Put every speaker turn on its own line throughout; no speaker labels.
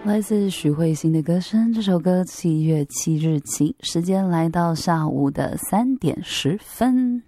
来自许慧欣的歌声，这首歌7月7日起，时间来到下午的3点10分。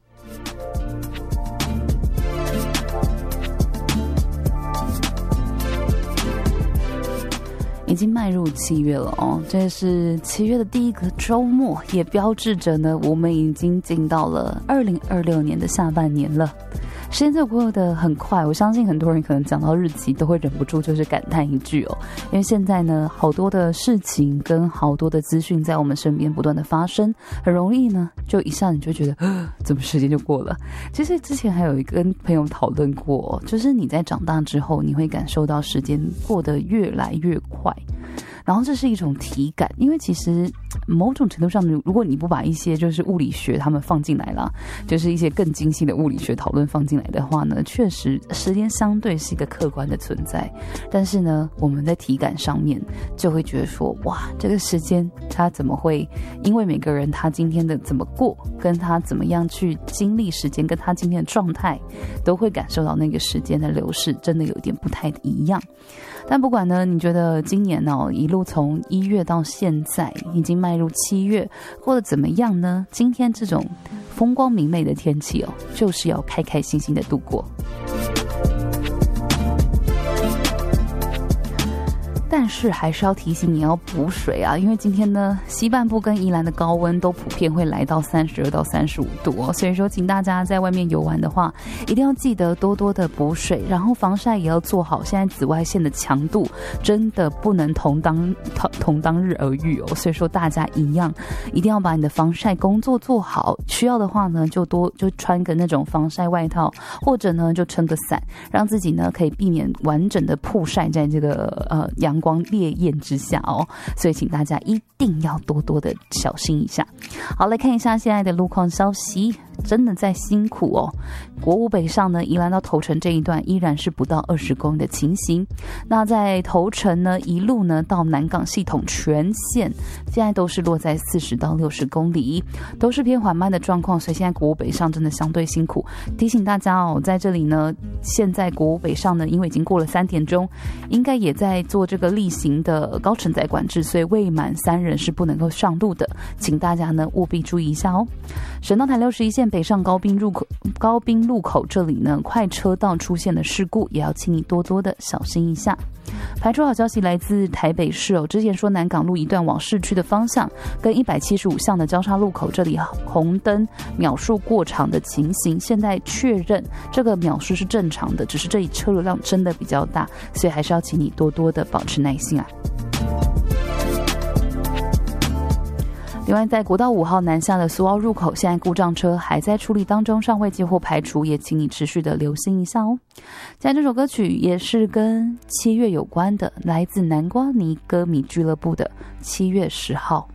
已经迈入7月了哦，这是7月的第一个周末，也标志着呢，我们已经进到了2026年的下半年了。时间就过得很快，我相信很多人可能讲到日期都会忍不住就是感叹一句哦，因为现在呢，好多的事情跟好多的资讯在我们身边不断的发生，很容易呢就一下你就觉得怎么时间就过了。其实之前还有跟朋友讨论过，就是你在长大之后，你会感受到时间过得越来越快。然后这是一种体感，因为其实某种程度上，如果你不把一些就是物理学他们放进来啦，就是一些更精细的物理学讨论放进来的话呢，确实时间相对是一个客观的存在，但是呢，我们在体感上面就会觉得说，哇，这个时间它怎么会因为每个人他今天的怎么过，跟他怎么样去经历时间，跟他今天的状态，都会感受到那个时间的流逝，真的有点不太一样。但不管呢，你觉得今年哦，一路从1月到现在，已经迈入7月，过得怎么样呢？今天这种风光明媚的天气哦，就是要开开心心的度过。但是还是要提醒你要补水啊，因为今天呢，西半部跟宜兰的高温都普遍会来到32到35度哦，所以说请大家在外面游玩的话，一定要记得多多的补水，然后防晒也要做好。现在紫外线的强度真的不能同当日而语哦，所以说大家一定要把你的防晒工作做好。需要的话呢，就穿个那种防晒外套，或者呢就撑个伞，让自己呢可以避免完整的曝晒在这个阳光烈焰之下哦，所以请大家一定要多多的小心一下。好，来看一下现在的路况消息，真的在辛苦哦。国五北上呢，宜兰到头城这一段依然是不到20公里的情形。那在头城呢，一路呢到南港系统全线，现在都是落在40到60公里，都是偏缓慢的状况，所以现在国五北上真的相对辛苦。提醒大家哦，在这里呢，现在国五北上呢，因为已经过了3点钟，应该也在做这个例行的高承载管制，所以未满3人是不能够上路的，请大家呢务必注意一下哦。省道台61线北上高滨路口这里呢，快车道出现了事故，也要请你多多的小心一下。排除好消息来自台北市哦，之前说南港路一段往市区的方向，跟175巷的交叉路口这里红灯秒数过长的情形，现在确认这个秒数是正常的，只是这里车流量真的比较大，所以还是要请你多多的保持耐心啊。另外，在国道5号南下的苏澳入口，现在故障车还在处理当中，尚未接获排除，也请你持续的留心一下哦。现在这首歌曲也是跟7月有关的，来自南瓜泥歌迷俱乐部的7月10号。